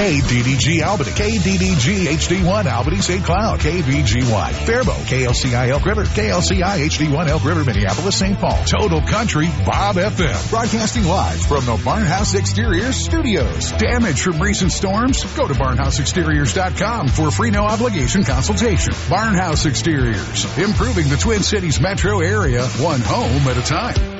KDDG Albany, KDDG HD1 Albany St. Cloud, KVGY Faribault, KLCI Elk River, KLCI HD1 Elk River Minneapolis St. Paul, Total Country Bob FM. Broadcasting live from the Barnhouse Exteriors studios. Damage from recent storms? Go to barnhouseexteriors.com for a free no obligation consultation. Barnhouse Exteriors, improving the Twin Cities metro area, one home at a time.